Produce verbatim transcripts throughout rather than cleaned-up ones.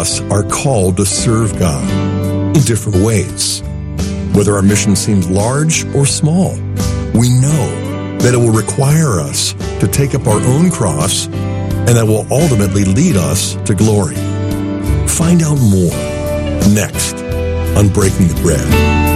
us are called to serve God in different ways. Whether our mission seems large or small, we know that it will require us to take up our own cross and that will ultimately lead us to glory. Find out more next on Breaking the Bread.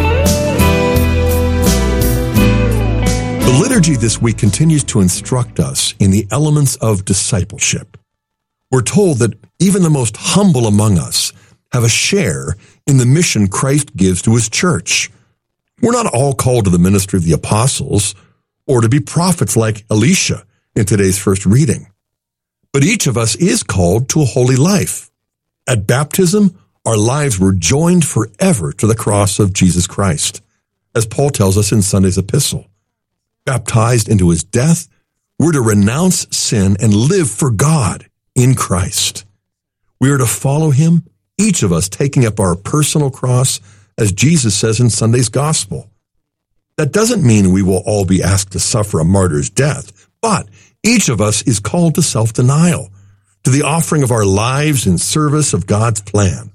The liturgy this week continues to instruct us in the elements of discipleship. We're told that even the most humble among us have a share in the mission Christ gives to his church. We're not all called to the ministry of the apostles or to be prophets like Elisha in today's first reading. But each of us is called to a holy life. At baptism, our lives were joined forever to the cross of Jesus Christ, as Paul tells us in Sunday's epistle. Baptized into his death, we're to renounce sin and live for God in Christ. We are to follow him, each of us taking up our personal cross, as Jesus says in Sunday's gospel. That doesn't mean we will all be asked to suffer a martyr's death, but each of us is called to self-denial, to the offering of our lives in service of God's plan.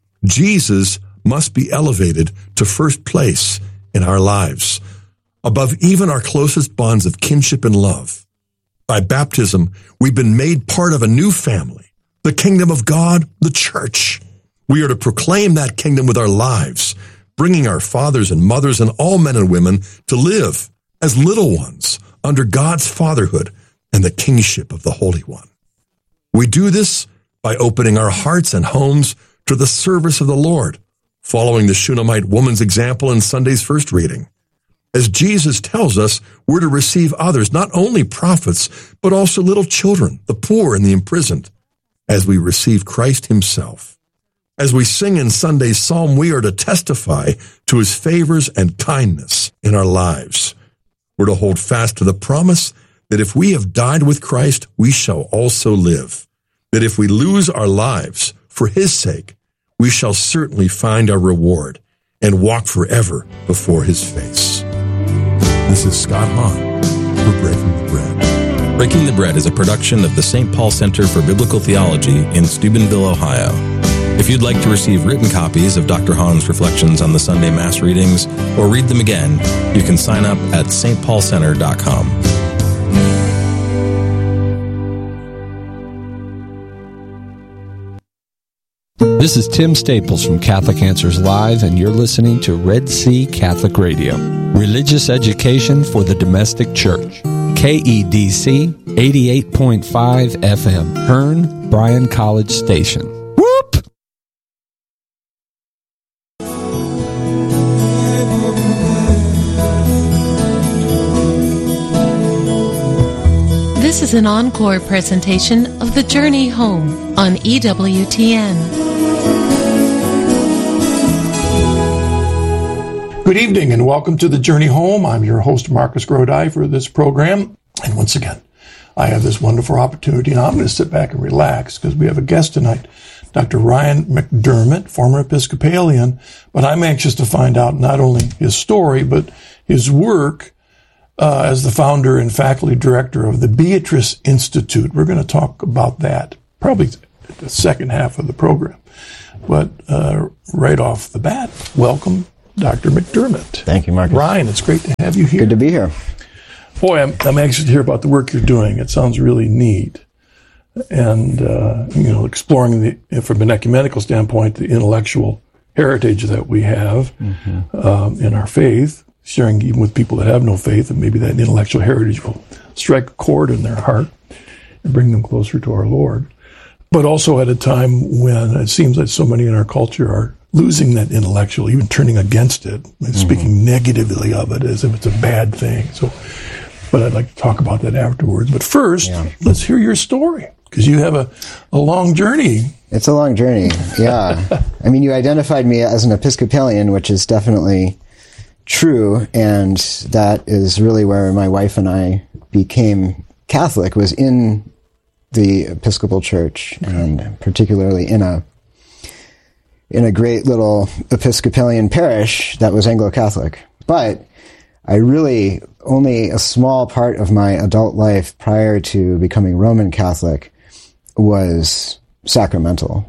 Jesus must be elevated to first place in our lives, above even our closest bonds of kinship and love. By baptism, we've been made part of a new family, the kingdom of God, the church. We are to proclaim that kingdom with our lives, bringing our fathers and mothers and all men and women to live as little ones under God's fatherhood and the kingship of the Holy One. We do this by opening our hearts and homes to the service of the Lord, following the Shunammite woman's example in Sunday's first reading. As Jesus tells us, we're to receive others, not only prophets, but also little children, the poor and the imprisoned, as we receive Christ himself. As we sing in Sunday's psalm, we are to testify to his favors and kindness in our lives. We're to hold fast to the promise that if we have died with Christ, we shall also live. That if we lose our lives for his sake, we shall certainly find our reward and walk forever before his face. This is Scott Hahn for Breaking the Bread. Breaking the Bread is a production of the Saint Paul Center for Biblical Theology in Steubenville, Ohio. If you'd like to receive written copies of Doctor Hahn's reflections on the Sunday Mass readings or read them again, you can sign up at s t paul center dot com. This is Tim Staples from Catholic Answers Live, and you're listening to Red Sea Catholic Radio, religious education for the domestic church. K E D C eighty-eight point five F M, Hearn, Bryan College Station. Whoop! This is an encore presentation of The Journey Home on E W T N. Good evening and welcome to The Journey Home. I'm your host, Marcus Grodi, for this program. And once again, I have this wonderful opportunity, and I'm going to sit back and relax because we have a guest tonight, Doctor Ryan McDermott, former Episcopalian. But I'm anxious to find out not only his story, but his work uh, as the founder and faculty director of the Beatrice Institute. We're going to talk about that probably the second half of the program. But uh, right off the bat, welcome, Doctor McDermott. Thank you, Marcus. Ryan, it's great to have you here. Good to be here. Boy, I'm, I'm anxious to hear about the work you're doing. It sounds really neat. And, uh, you know, exploring the, from an ecumenical standpoint, the intellectual heritage that we have mm-hmm. um, in our faith, sharing even with people that have no faith, and maybe that intellectual heritage will strike a chord in their heart and bring them closer to our Lord. But also at a time when it seems like so many in our culture are losing that intellectual, even turning against it, and mm-hmm. speaking negatively of it as if it's a bad thing. So, but I'd like to talk about that afterwards. But first, yeah. let's hear your story, because you have a, a long journey. It's a long journey, yeah. I mean, you identified me as an Episcopalian, which is definitely true, and that is really where my wife and I became Catholic, was in the Episcopal Church, and particularly in a in a great little Episcopalian parish that was Anglo-Catholic. But I really, only a small part of my adult life prior to becoming Roman Catholic was sacramental.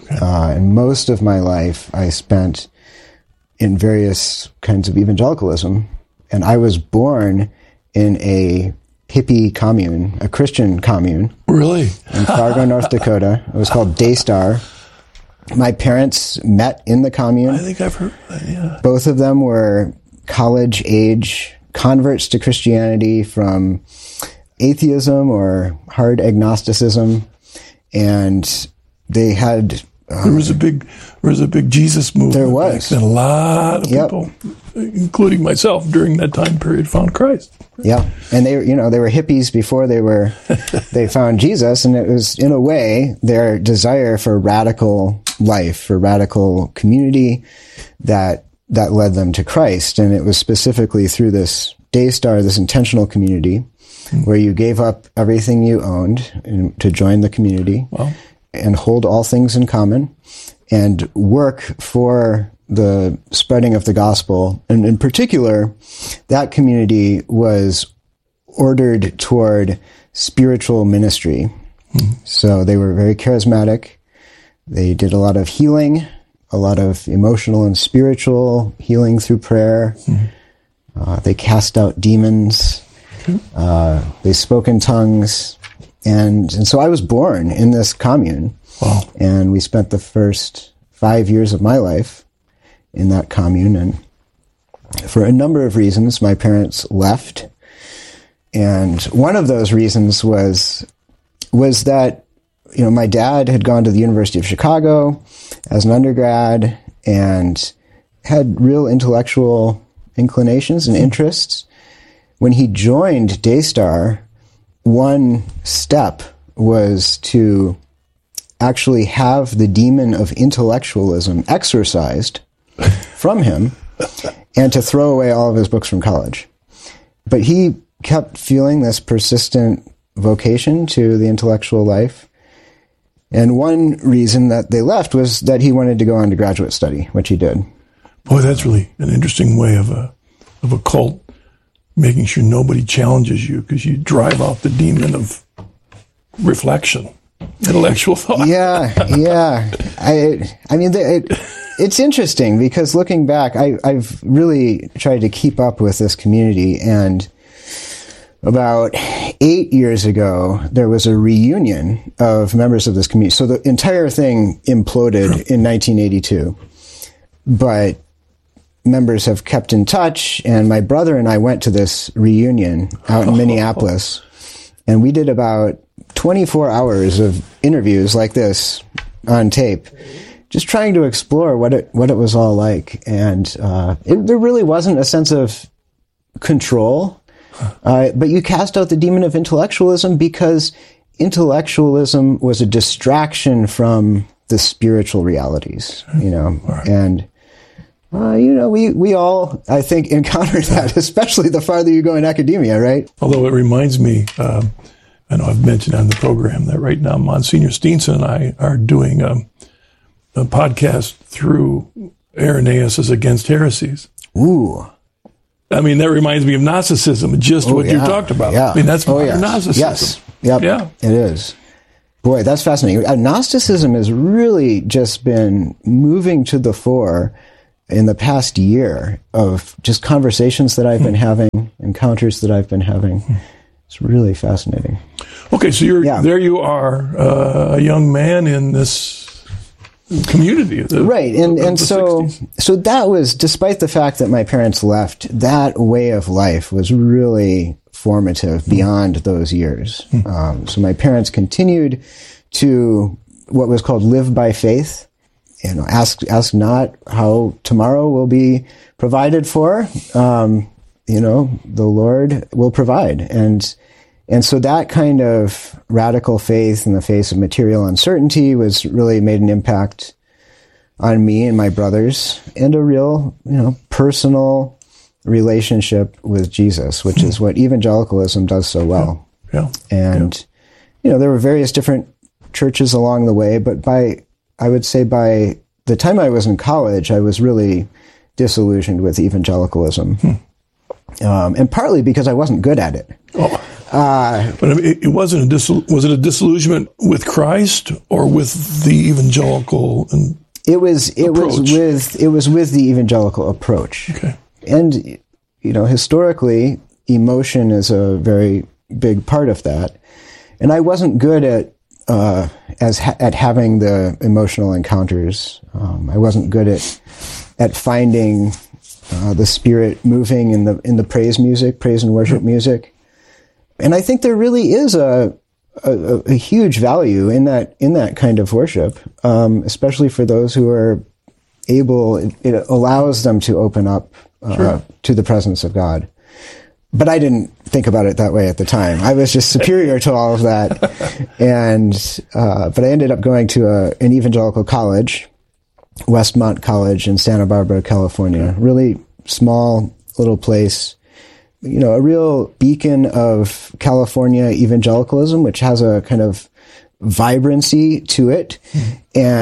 Okay. Uh, and most of my life I spent in various kinds of evangelicalism. And I was born in a hippie commune, a Christian commune. Really? In Fargo, North Dakota. It was called Daystar. My parents met in the commune. I think I've heard that, yeah. Both of them were college-age converts to Christianity from atheism or hard agnosticism. And they had... Um, there was a big, there was a big Jesus movement. There was. And a lot of yep. people, including myself, during that time period, found Christ. Yeah, and they, you know, they were hippies before they were, they found Jesus, and it was, in a way, their desire for radical life, for radical community, that that led them to Christ, and it was specifically through this Daystar, this intentional community, mm-hmm. where you gave up everything you owned in, to join the community. Wow. And hold all things in common, and work for the spreading of the gospel. And in particular, that community was ordered toward spiritual ministry. Mm-hmm. So they were very charismatic. They did a lot of healing, a lot of emotional and spiritual healing through prayer. Mm-hmm. Uh, they cast out demons. Mm-hmm. Uh, they spoke in tongues. And and so I was born in this commune. Wow. And we spent the first five years of my life in that commune. And for a number of reasons, my parents left. And one of those reasons was was that, you know, my dad had gone to the University of Chicago as an undergrad and had real intellectual inclinations and interests. When he joined Daystar, one step was to actually have the demon of intellectualism exorcised from him and to throw away all of his books from college. But he kept feeling this persistent vocation to the intellectual life. And one reason that they left was that he wanted to go on to graduate study, which he did. Boy, that's really an interesting way of a of a cult, making sure nobody challenges you, because you drive out the demon of reflection, intellectual thought. Yeah, yeah. I, I mean, it, it's interesting because looking back, I, I've really tried to keep up with this community, and about eight years ago, there was a reunion of members of this community. So the entire thing imploded in nineteen eighty-two, but members have kept in touch, and my brother and I went to this reunion out in Minneapolis, and we did about twenty-four hours of interviews like this on tape, just trying to explore what it what it was all like. And uh, it, there really wasn't a sense of control, uh, but you cast out the demon of intellectualism because intellectualism was a distraction from the spiritual realities, you know, and Uh, you know, we, we all, I think, encounter that, especially the farther you go in academia, right? Although it reminds me, uh, I know I've mentioned on the program that right now Monsignor Steenson and I are doing a, a podcast through Irenaeus' Against Heresies. Ooh. I mean, that reminds me of Gnosticism, just oh, what yeah. you talked about. Yeah. I mean, that's oh, modern yes. Gnosticism. Yes. Yep. Yeah. It is. Boy, that's fascinating. Uh, Gnosticism has really just been moving to the fore in the past year of just conversations that I've been having, encounters that I've been having. It's really fascinating. Okay, so you're yeah. there you are, uh, a young man in this community. The, right, and, of and the so sixties. so that was, despite the fact that my parents left, that way of life was really formative beyond those years. Mm. Um, so my parents continued to what was called live by faith. You know, ask ask not how tomorrow will be provided for. Um, you know, the Lord will provide, and and so that kind of radical faith in the face of material uncertainty was really made an impact on me and my brothers, and a real, you know, personal relationship with Jesus, which is what evangelicalism does so well. Yeah. And yeah. you know, there were various different churches along the way, but by I would say by the time I was in college, I was really disillusioned with evangelicalism. Hmm. Um, and partly because I wasn't good at it. Oh. Uh, but I mean, it, it wasn't a dis- was it a disillusionment with Christ or with the evangelical and it was it approach? was with it was with the evangelical approach. Okay. And you know, historically, emotion is a very big part of that. And I wasn't good at uh, as ha- at having the emotional encounters. Um, I wasn't good at at finding uh, the Spirit moving in the in the praise music, praise and worship music. And I think there really is a a, a huge value in that in that kind of worship, um, especially for those who are able. It, it allows them to open up uh, sure. to the presence of God. But I didn't think about it that way at the time. I was just superior to all of that. And, uh, but I ended up going to a, an evangelical college, Westmont College in Santa Barbara, California. Really small little place. You know, a real beacon of California evangelicalism, which has a kind of vibrancy to it mm-hmm.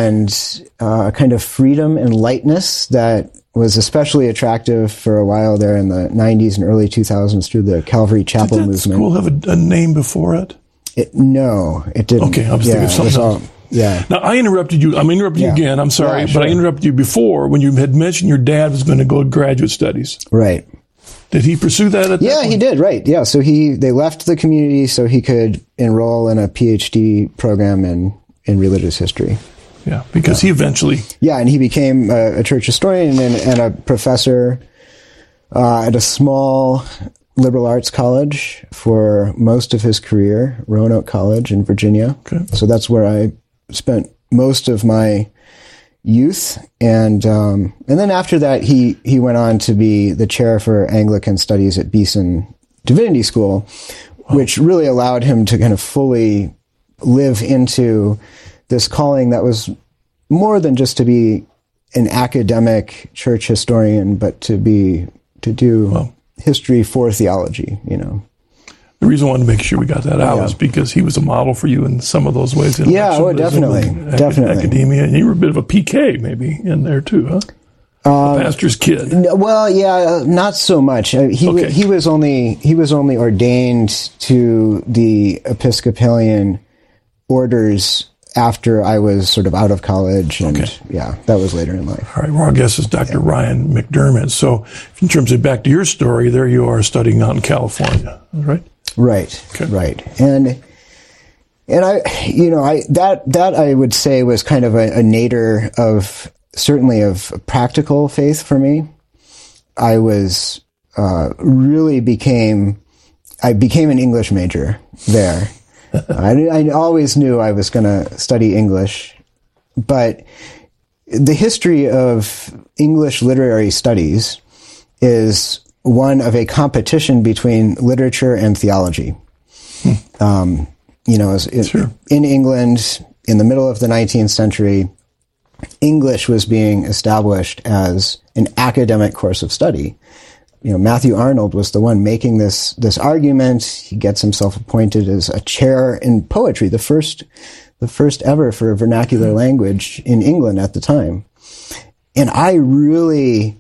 and uh, a kind of freedom and lightness that was especially attractive for a while there in the nineties and early two thousands through the Calvary Chapel Did that movement. School have a, a name before it? it? No, it didn't. Okay, I was yeah, thinking of something else. Yeah. Now, I interrupted you. I'm interrupting yeah. you again. I'm sorry, yeah, sure. but I interrupted you before when you had mentioned your dad was going to go to graduate studies. Right. Did he pursue that at that Yeah, point? he did, right. Yeah, so he they left the community so he could enroll in a P H D program in, in religious history. Yeah, because yeah. he eventually... Yeah, and he became a, a church historian and, and a professor uh, at a small liberal arts college for most of his career, Roanoke College in Virginia. Okay. So that's where I spent most of my youth. And um, and then after that, he, he went on to be the chair for Anglican Studies at Beeson Divinity School, wow. which really allowed him to kind of fully live into this calling that was more than just to be an academic church historian, but to be to do well, history for theology, you know. The reason I wanted to make sure we got that out yeah. is because he was a model for you in some of those ways. Yeah, oh, definitely, definitely. Academia, and you were a bit of a P K maybe in there too, huh? Um, the pastor's kid. Well, yeah, not so much. Uh, he okay. he was only he was only ordained to the Episcopalian orders after I was sort of out of college, and okay. yeah, that was later in life. All right, well, our guest is Doctor Yeah. Ryan McDermott. So in terms of back to your story, there you are studying out in California, right? Right, okay. right. And and I, you know, I that that I would say was kind of a, a nadir of, certainly of practical faith for me. I was, uh, really became, I became an English major there. I, I always knew I was going to study English, but the history of English literary studies is one of a competition between literature and theology. Hmm. Um, you know, as, sure. in England, in the middle of the nineteenth century, English was being established as an academic course of study. You know, Matthew Arnold was the one making this this argument. He gets himself appointed as a chair in poetry, the first the first ever for a vernacular language in England at the time. And I really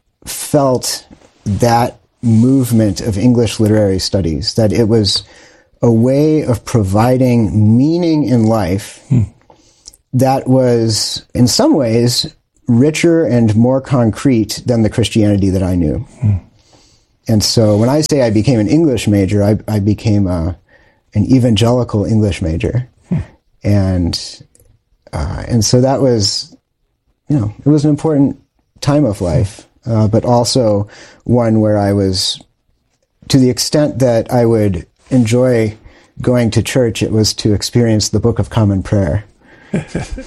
felt that movement of English literary studies, that it was a way of providing meaning in life hmm. that was, in some ways, richer and more concrete than the Christianity that I knew. Hmm. And so when I say I became an English major, I, I became a, an evangelical English major. Hmm. And uh, and so that was, you know, it was an important time of life, uh, but also one where I was, to the extent that I would enjoy going to church, it was to experience the Book of Common Prayer. I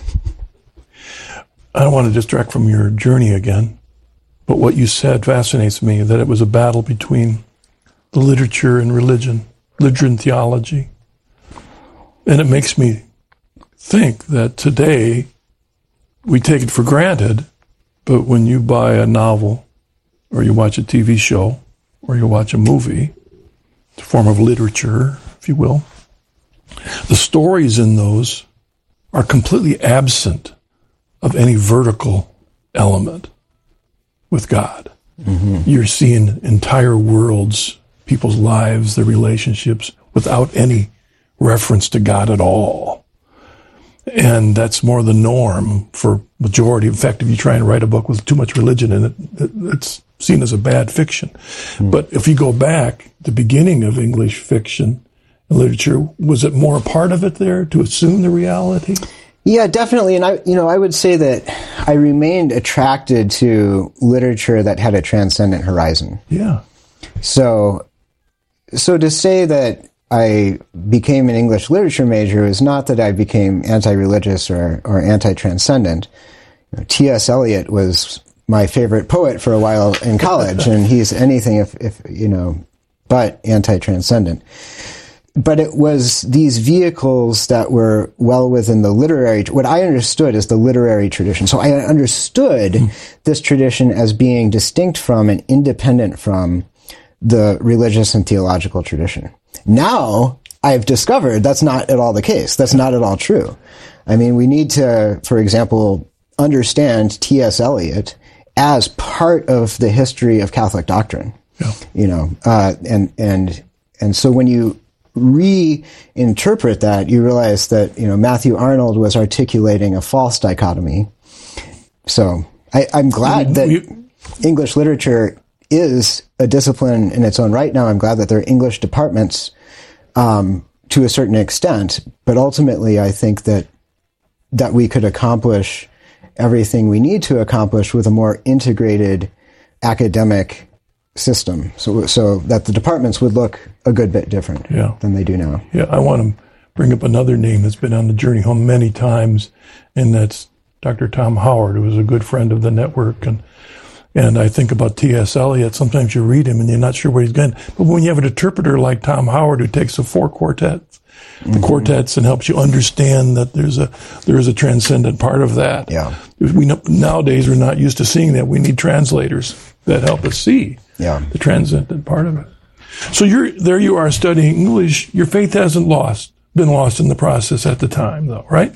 don't want to distract from your journey again, but what you said fascinates me, that it was a battle between the literature and religion, literature and theology. And it makes me think that today we take it for granted, but when you buy a novel or you watch a T V show or you watch a movie, it's a form of literature, if you will, the stories in those are completely absent of any vertical element with God. Mm-hmm. You're seeing entire worlds, people's lives, their relationships, without any reference to God at all. And that's more the norm for majority. In fact, if you try and write a book with too much religion in it, it's seen as a bad fiction. Mm. But if you go back, the beginning of English fiction and literature, was it more a part of it there to assume the reality? Yeah, definitely. And I, you know, I would say that I remained attracted to literature that had a transcendent horizon. Yeah. So, so to say that I became an English literature major is not that I became anti-religious or, or anti-transcendent. You know, T S Eliot was my favorite poet for a while in college, and he's anything if, if, you know, but anti-transcendent. But it was these vehicles that were well within the literary, what I understood as the literary tradition. So I understood mm. this tradition as being distinct from and independent from the religious and theological tradition. Now I've discovered that's not at all the case. That's not at all true. I mean, we need to, for example, understand T S Eliot as part of the history of Catholic doctrine. Yeah. You know, uh, and, and, and so when you reinterpret that, you realize that, you know, Matthew Arnold was articulating a false dichotomy. So I, I'm glad that you, English literature is a discipline in its own right now. I'm glad that there are English departments um, to a certain extent, but ultimately I think that that we could accomplish everything we need to accomplish with a more integrated academic system, so so that the departments would look a good bit different yeah. than they do now. Yeah, I want to bring up another name that's been on the Journey Home many times, and that's Doctor Tom Howard, who was a good friend of the network. And and I think about T S Eliot. Sometimes you read him and you're not sure where he's going. But when you have an interpreter like Tom Howard who takes the four quartets, the mm-hmm. quartets, and helps you understand that there's a there is a transcendent part of that. Yeah. We know, nowadays we're not used to seeing that. We need translators that help us see yeah. the transcendent part of it. So you're there. You are studying English. Your faith hasn't lost, been lost in the process at the time, though, right?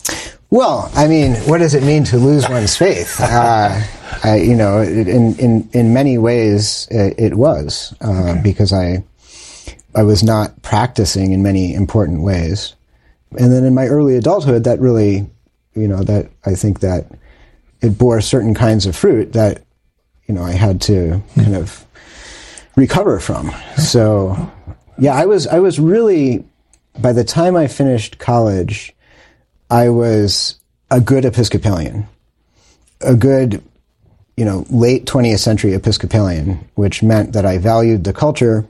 Well, I mean, what does it mean to lose one's faith? Uh, I, you know, in in in many ways, it, it was uh, okay. because I I was not practicing in many important ways, and then in my early adulthood, that really, you know, that I think that it bore certain kinds of fruit that, you know, I had to kind of recover from. So, yeah, I was, I was really, by the time I finished college, I was a good Episcopalian, a good, you know, late twentieth century Episcopalian, which meant that I valued the culture.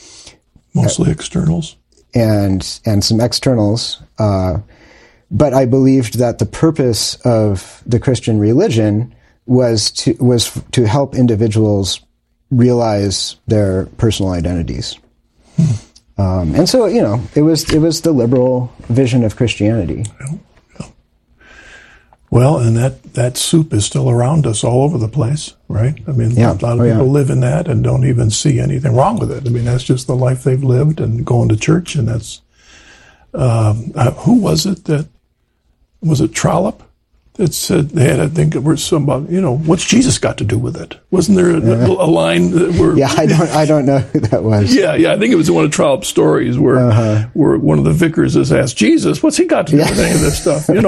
Mostly externals. And, and some externals. Uh, but I believed that the purpose of the Christian religion was to was to help individuals realize their personal identities, hmm. um, and so you know it was it was the liberal vision of Christianity. Yeah, yeah. Well, and that, that soup is still around us all over the place, right? I mean, yeah. a lot of oh, people yeah. live in that and don't even see anything wrong with it. I mean, that's just the life they've lived and going to church, and that's um, uh, who was it that was it Trollope? It said they had, I think it was somebody, you know, what's Jesus got to do with it? Wasn't there a, yeah. a line that were? Yeah, I don't, I don't know who that was. Yeah, yeah, I think it was one of Trollope's stories where, uh-huh. where one of the vicars has asked Jesus, "What's he got to do yeah. with any of this stuff?" You know,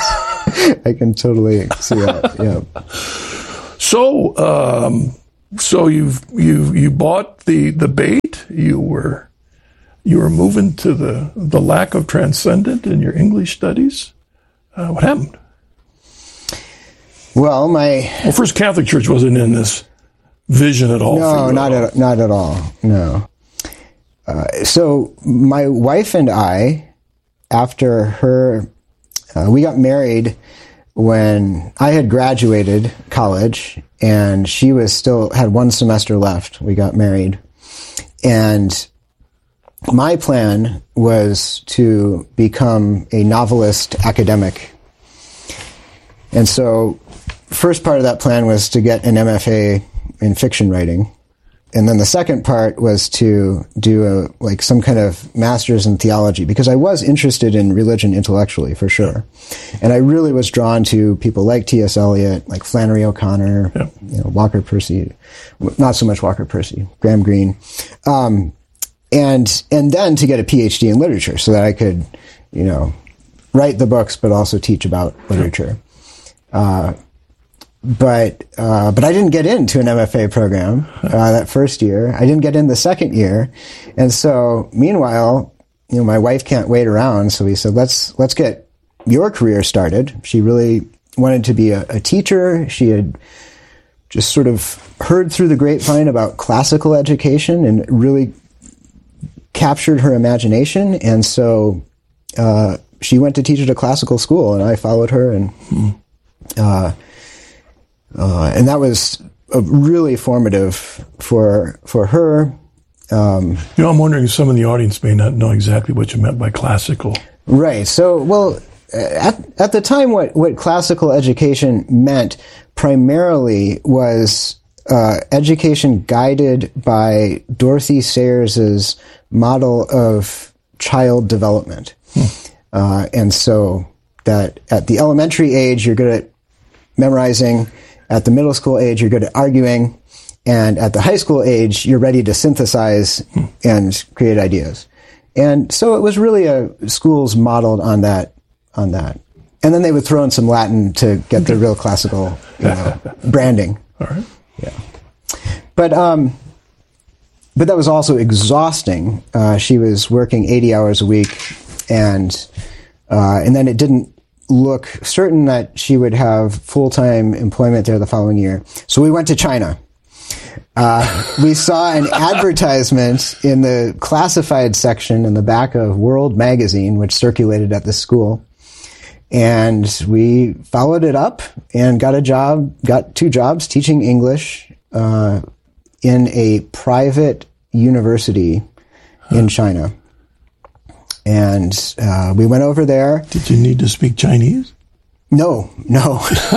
I can totally see that. Yeah. So, um, so you've you you bought the the bait. You were you were moving to the the lack of transcendent in your English studies. Uh, what happened? Well, my well, First Catholic Church wasn't in this vision at all. No, not at not at all. No. Uh, so my wife and I, after her, uh, we got married when I had graduated college, and she was still had one semester left. We got married, and my plan was to become a novelist academic. And so, first part of that plan was to get an M F A in fiction writing. And then the second part was to do a, like some kind of master's in theology, because I was interested in religion intellectually, for sure. And I really was drawn to people like T S Eliot, like Flannery O'Connor, yeah. you know, Walker Percy, not so much Walker Percy, Graham Greene. Um, and and then to get a P H D in literature so that I could, you know, write the books but also teach about literature. Uh, but uh, but I didn't get into an M F A program uh, that first year. I didn't get in the second year, and so meanwhile, you know, my wife can't wait around. So we said, let's let's get your career started. She really wanted to be a, a teacher. She had just sort of heard through the grapevine about classical education and really captured her imagination. And so uh, she went to teach at a classical school, and I followed her. And uh, uh, and that was uh, really formative for for her. Um, you know, I'm wondering if some in the audience may not know exactly what you meant by classical. Right. So, well, at at the time, what, what classical education meant primarily was uh, education guided by Dorothy Sayers's model of child development. Hmm. Uh, and so that at the elementary age, you're good at memorizing. At the middle school age, you're good at arguing. And at the high school age, you're ready to synthesize hmm. and create ideas. And so it was really a schools modeled on that, on that. And then they would throw in some Latin to get the real classical, you know, branding. All right. Yeah. But, um, but that was also exhausting. Uh, she was working eighty hours a week, and, uh, and then it didn't look certain that she would have full-time employment there the following year. So we went to China. Uh, we saw an advertisement in the classified section in the back of World Magazine, which circulated at the school. And we followed it up and got a job, got two jobs teaching English uh, in a private university huh. in China. And uh, we went over there. Did you need to speak Chinese? No, no.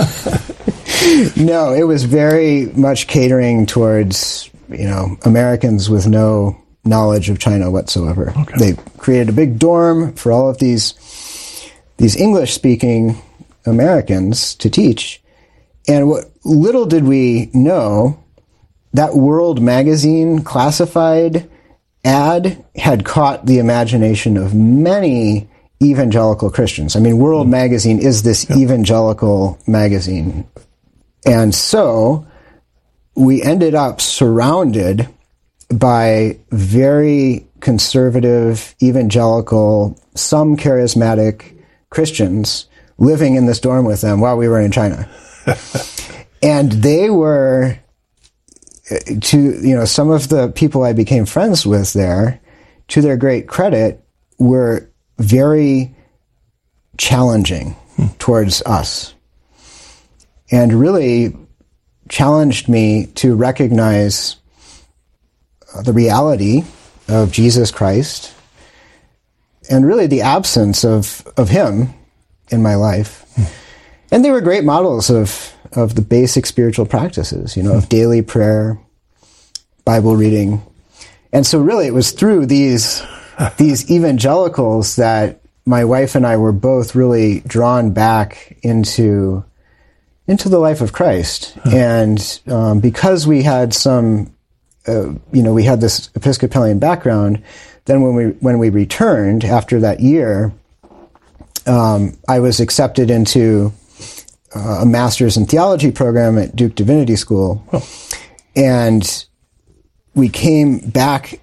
No, it was very much catering towards, you know, Americans with no knowledge of China whatsoever. Okay. They created a big dorm for all of these these English-speaking Americans to teach. And what little did we know, that World Magazine classified ad had caught the imagination of many evangelical Christians. I mean, World mm. Magazine is this yeah. evangelical magazine. And so we ended up surrounded by very conservative, evangelical, some charismatic Christians living in this dorm with them while we were in China. And they were, to, you know, some of the people I became friends with there, to their great credit, were very challenging hmm. towards us. And really challenged me to recognize the reality of Jesus Christ and really the absence of, of him in my life. Hmm. And they were great models of, of the basic spiritual practices, you know, hmm. of daily prayer, Bible reading. And so really it was through these, these evangelicals that my wife and I were both really drawn back into into the life of Christ. Huh. And um, because we had some, uh, you know, we had this Episcopalian background, then when we when we returned after that year, um, I was accepted into uh, a master's in theology program at Duke Divinity School. Huh. And we came back